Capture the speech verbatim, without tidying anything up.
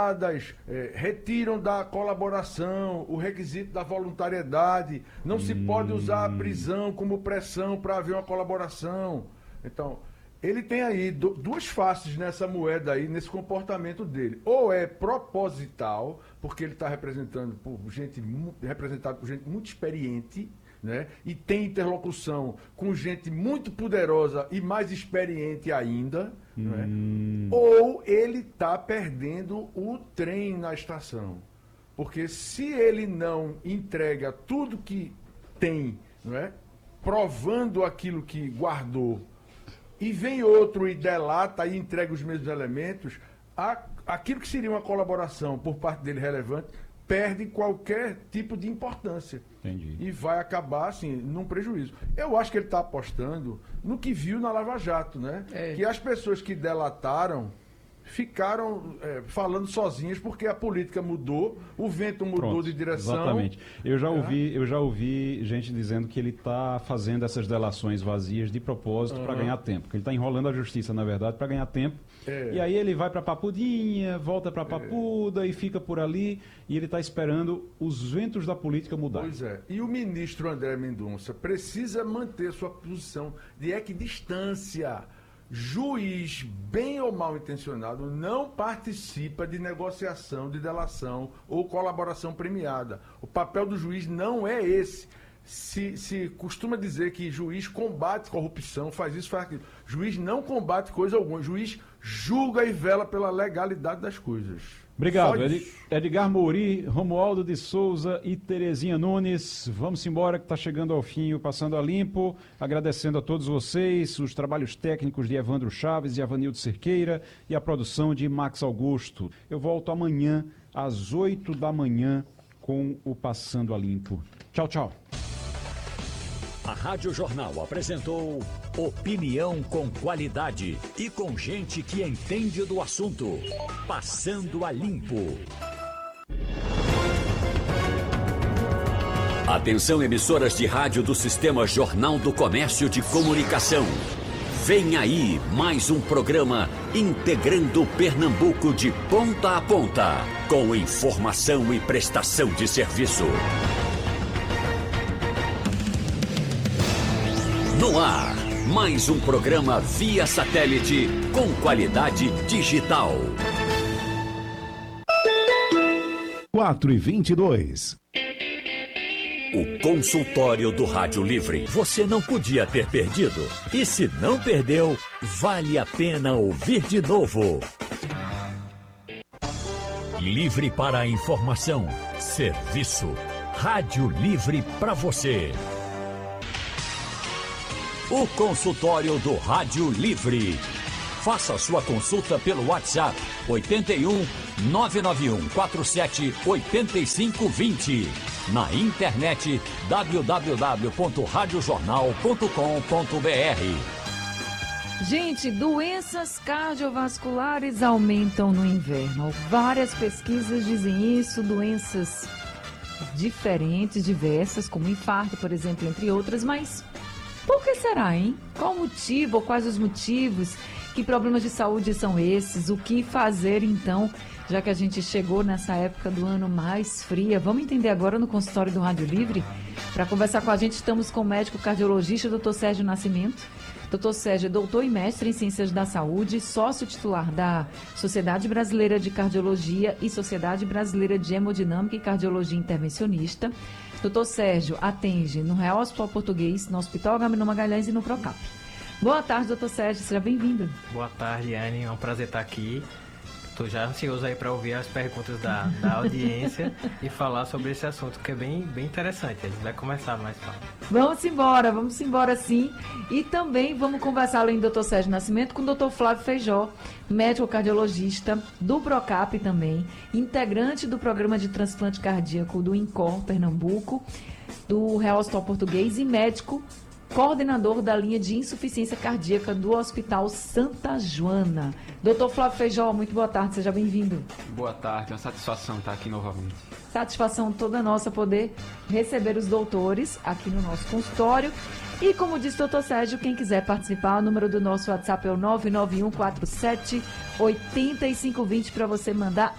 tiradas, é, retiram da colaboração o requisito da voluntariedade, não hum. se pode usar a prisão como pressão para haver uma colaboração. Então, ele tem aí do, duas faces nessa moeda aí, nesse comportamento dele. Ou é proposital, porque ele está representando por gente, representado por gente muito experiente, né? E tem interlocução com gente muito poderosa e mais experiente ainda, hum. né? Ou ele está perdendo o trem na estação. Porque se ele não entrega tudo que tem, não é? Provando aquilo que guardou, e vem outro e delata e entrega os mesmos elementos, a, aquilo que seria uma colaboração por parte dele relevante perde qualquer tipo de importância. Entendi. E vai acabar, assim, num prejuízo. Eu acho que ele está apostando no que viu na Lava Jato, né? É. Que as pessoas que delataram ficaram é, falando sozinhas porque a política mudou, o vento mudou Pronto, de direção. Exatamente. Eu já, é. ouvi, eu já ouvi gente dizendo que ele está fazendo essas delações vazias de propósito uhum. para ganhar tempo, que ele está enrolando a justiça, na verdade, para ganhar tempo. É. E aí ele vai para Papudinha, volta para Papuda é. e fica por ali, e ele está esperando os ventos da política mudar. Pois é. E o ministro André Mendonça precisa manter sua posição de equidistância. Juiz, bem ou mal intencionado, não participa de negociação, de delação ou colaboração premiada. O papel do juiz não é esse. Se, se costuma dizer que juiz combate corrupção, faz isso, faz aquilo. Juiz não combate coisa alguma. Juiz julga e vela pela legalidade das coisas. Obrigado, Ed, Edgar Mouri, Romualdo de Souza e Terezinha Nunes. Vamos embora que está chegando ao fim o Passando a Limpo. Agradecendo a todos vocês, os trabalhos técnicos de Evandro Chaves e Avanildo Cerqueira e a produção de Max Augusto. Eu volto amanhã às oito da manhã com o Passando a Limpo. Tchau, tchau. A Rádio Jornal apresentou opinião com qualidade e com gente que entende do assunto. Passando a Limpo. Atenção, emissoras de rádio do Sistema Jornal do Comércio de Comunicação. Vem aí mais um programa integrando Pernambuco de ponta a ponta, com informação e prestação de serviço. No ar, mais um programa via satélite com qualidade digital. quatro e vinte e dois. O consultório do Rádio Livre. Você não podia ter perdido. E se não perdeu, vale a pena ouvir de novo. Livre para a informação, serviço. Rádio Livre para você. O consultório do Rádio Livre. Faça sua consulta pelo WhatsApp oito um nove nove um quatro sete oito cinco dois zero. Na internet w w w ponto rádio jornal ponto com ponto b r. Gente, doenças cardiovasculares aumentam no inverno. Várias pesquisas dizem isso, doenças diferentes, diversas, como infarto, por exemplo, entre outras, mas por que será, hein? Qual o motivo ou quais os motivos? Que problemas de saúde são esses? O que fazer, então, já que a gente chegou nessa época do ano mais fria? Vamos entender agora no consultório do Rádio Livre? Para conversar com a gente, estamos com o médico cardiologista, doutor Sérgio Nascimento. doutor Sérgio é doutor e mestre em Ciências da Saúde, sócio titular da Sociedade Brasileira de Cardiologia e Sociedade Brasileira de Hemodinâmica e Cardiologia Intervencionista. doutor Sérgio atende no Real Hospital Português, no Hospital Agamenon Magalhães e no Procap. Boa tarde, doutor Sérgio, seja bem-vindo. Boa tarde, Anne, é um prazer estar aqui. Estou já ansioso aí para ouvir as perguntas da, da audiência e falar sobre esse assunto, que é bem, bem interessante. A gente vai começar mais tarde. Vamos embora, vamos embora sim. E também vamos conversar, além do doutor Sérgio Nascimento, com o doutor Flávio Feijó, médico cardiologista do Procap também, integrante do programa de transplante cardíaco do INCOR Pernambuco, do Real Hospital Português e médico coordenador da linha de insuficiência cardíaca do Hospital Santa Joana. doutor Flávio Feijó, muito boa tarde, seja bem-vindo. Boa tarde, é uma satisfação estar aqui novamente. Satisfação toda nossa poder receber os doutores aqui no nosso consultório. E como disse o doutor Sérgio, quem quiser participar, o número do nosso WhatsApp é o nove nove um quatro sete oito cinco dois zero para você mandar